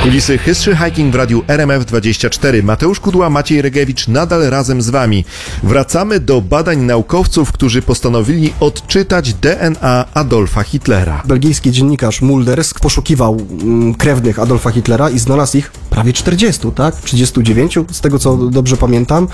Kulisy History Hiking w radiu RMF24. Mateusz Kudła, Maciej Regiewicz nadal razem z wami. Wracamy do badań naukowców, którzy postanowili odczytać DNA Adolfa Hitlera. Belgijski dziennikarz Mulders poszukiwał krewnych Adolfa Hitlera i znalazł ich prawie 40, tak? 39, z tego co dobrze pamiętam.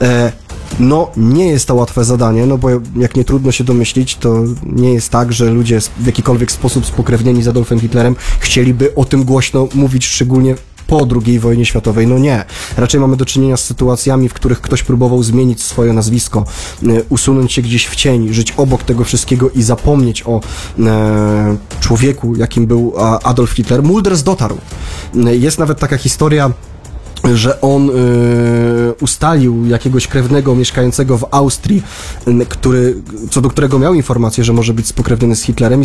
No, nie jest to łatwe zadanie, no bo jak nie trudno się domyślić, to nie jest tak, że ludzie w jakikolwiek sposób spokrewnieni z Adolfem Hitlerem chcieliby o tym głośno mówić, szczególnie po II wojnie światowej. No nie. Raczej mamy do czynienia z sytuacjami, w których ktoś próbował zmienić swoje nazwisko, usunąć się gdzieś w cień, żyć obok tego wszystkiego i zapomnieć o człowieku, jakim był Adolf Hitler. Mulders dotarł. Jest nawet taka historia, że on ustalił jakiegoś krewnego mieszkającego w Austrii, co do którego miał informację, że może być spokrewniony z Hitlerem i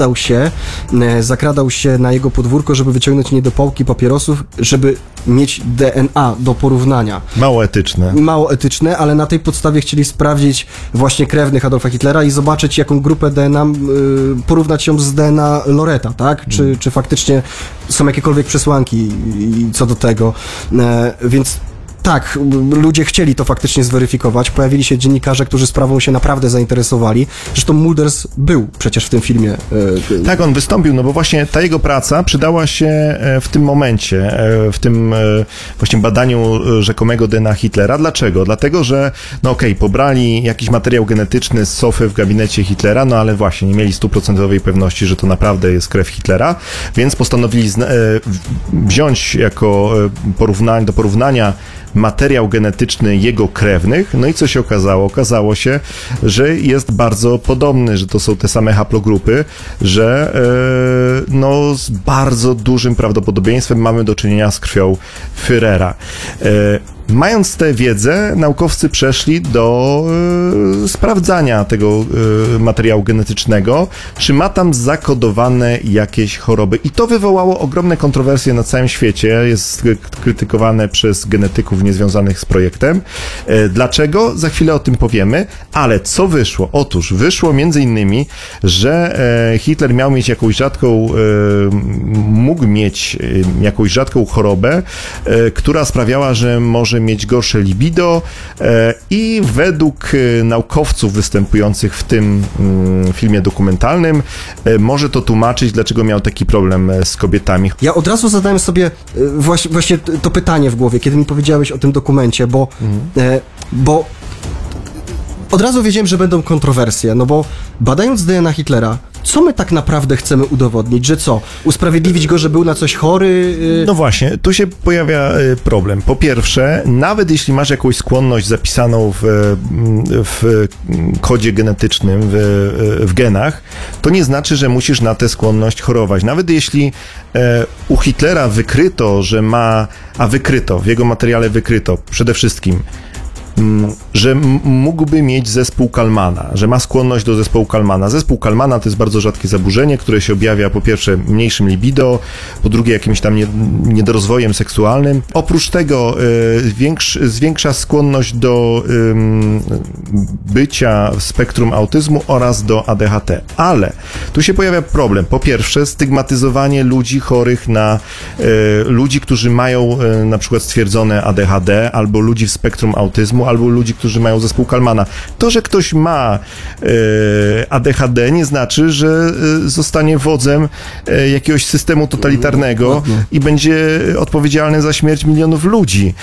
zakradał się na jego podwórko, żeby wyciągnąć niedopałki papierosów, żeby mieć DNA do porównania. Mało etyczne. Mało etyczne, ale na tej podstawie chcieli sprawdzić właśnie krewnych Adolfa Hitlera i zobaczyć, jaką grupę DNA, porównać ją z DNA Loreta, tak? Czy faktycznie są jakiekolwiek przesłanki co do tego. Więc tak, ludzie chcieli to faktycznie zweryfikować. Pojawili się dziennikarze, którzy sprawą się naprawdę zainteresowali. Zresztą Mulders był przecież w tym filmie. Tak, on wystąpił, no bo właśnie ta jego praca przydała się w tym momencie, w tym właśnie badaniu rzekomego DNA Hitlera. Dlaczego? Dlatego, że no okej, pobrali jakiś materiał genetyczny z sofy w gabinecie Hitlera, no ale właśnie nie mieli 100% pewności, że to naprawdę jest krew Hitlera, więc postanowili wziąć jako do porównania materiał genetyczny jego krewnych, no i co się okazało? Okazało się, że jest bardzo podobny, że to są te same haplogrupy, że no z bardzo dużym prawdopodobieństwem mamy do czynienia z krwią Führera. Mając tę wiedzę, naukowcy przeszli do sprawdzania tego materiału genetycznego, czy ma tam zakodowane jakieś choroby. I to wywołało ogromne kontrowersje na całym świecie. Jest krytykowane przez genetyków niezwiązanych z projektem. Dlaczego? Za chwilę o tym powiemy. Ale co wyszło? Otóż wyszło między innymi, że Hitler miał mieć mógł mieć jakąś rzadką chorobę, która sprawiała, że może mieć gorsze libido i według naukowców występujących w tym filmie dokumentalnym może to tłumaczyć, dlaczego miał taki problem z kobietami. Ja od razu zadałem sobie właśnie to pytanie w głowie, kiedy mi powiedziałeś o tym dokumencie, bo od razu wiedziałem, że będą kontrowersje, no bo badając DNA Hitlera, co my tak naprawdę chcemy udowodnić? Że co? Usprawiedliwić go, że był na coś chory? No właśnie, tu się pojawia problem. Po pierwsze, nawet jeśli masz jakąś skłonność zapisaną w kodzie genetycznym, w genach, to nie znaczy, że musisz na tę skłonność chorować. Nawet jeśli u Hitlera wykryto, w jego materiale wykryto przede wszystkim, że mógłby mieć zespół Kalmana, że ma skłonność do zespołu Kalmana. Zespół Kalmana to jest bardzo rzadkie zaburzenie, które się objawia po pierwsze mniejszym libido, po drugie jakimś tam niedorozwojem seksualnym. Oprócz tego zwiększa skłonność do bycia w spektrum autyzmu oraz do ADHD. Ale tu się pojawia problem. Po pierwsze stygmatyzowanie ludzi chorych na ludzi, którzy mają na przykład stwierdzone ADHD albo ludzi w spektrum autyzmu, albo ludzi, którzy mają zespół Kalmana. To, że ktoś ma ADHD, nie znaczy, że zostanie wodzem jakiegoś systemu totalitarnego i będzie odpowiedzialny za śmierć milionów ludzi.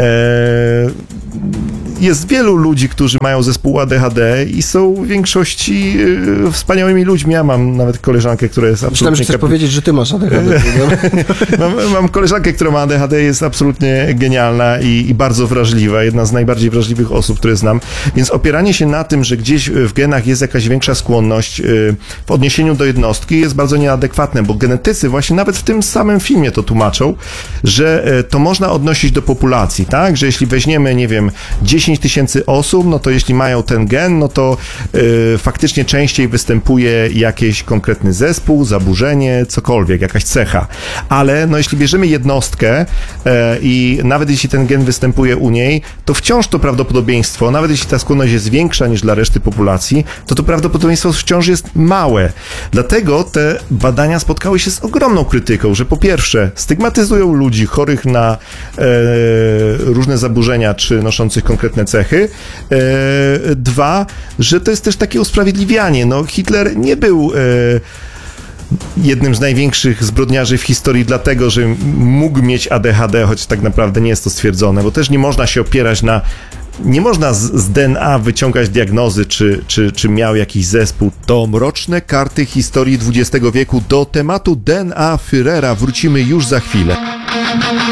Jest wielu ludzi, którzy mają zespół ADHD i są w większości wspaniałymi ludźmi. Ja mam nawet koleżankę, która jest absolutnie... Myślałem, że chcesz powiedzieć, że ty masz ADHD. mam koleżankę, która ma ADHD, jest absolutnie genialna i bardzo wrażliwa. Jedna z najbardziej wrażliwych osób, które znam. Więc opieranie się na tym, że gdzieś w genach jest jakaś większa skłonność w odniesieniu do jednostki jest bardzo nieadekwatne, bo genetycy właśnie nawet w tym samym filmie to tłumaczą, że to można odnosić do populacji, tak? Że jeśli weźmiemy, nie wiem, 10 10 tysięcy osób, no to jeśli mają ten gen, no to faktycznie częściej występuje jakiś konkretny zespół, zaburzenie, cokolwiek, jakaś cecha. Ale no jeśli bierzemy jednostkę i nawet jeśli ten gen występuje u niej, to wciąż to prawdopodobieństwo, nawet jeśli ta skłonność jest większa niż dla reszty populacji, to prawdopodobieństwo wciąż jest małe. Dlatego te badania spotkały się z ogromną krytyką, że po pierwsze stygmatyzują ludzi chorych na różne zaburzenia czy noszących konkretne cechy. Dwa, że to jest też takie usprawiedliwianie. No, Hitler nie był jednym z największych zbrodniarzy w historii dlatego, że mógł mieć ADHD, choć tak naprawdę nie jest to stwierdzone, bo też nie można się opierać na... Nie można z DNA wyciągać diagnozy, czy miał jakiś zespół. To mroczne karty historii XX wieku. Do tematu DNA Führera wrócimy już za chwilę.